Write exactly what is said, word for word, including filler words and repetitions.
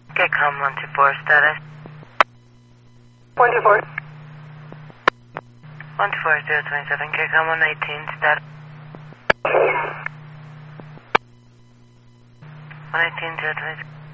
Okay, come one two four status. one two four. one two four zero two seven, okay, come one eighteen status. one eighteen zero two seven.